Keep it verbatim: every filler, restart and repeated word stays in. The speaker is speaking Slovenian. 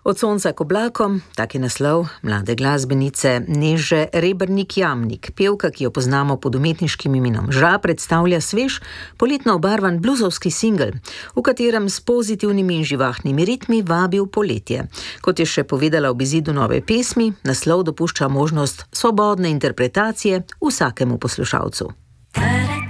Od sonca k oblakom, tak je naslov mlade glasbenice Neže Rebernik-Jamnik. Pevka, ki jo poznamo pod umetniškim imenom Ža, predstavlja svež, poletno obarvan bluzovski singel, v katerem s pozitivnimi in živahnimi ritmi vabi v poletje. Kot je še povedala ob izidu nove pesmi, naslov dopušča možnost svobodne interpretacije vsakemu poslušalcu.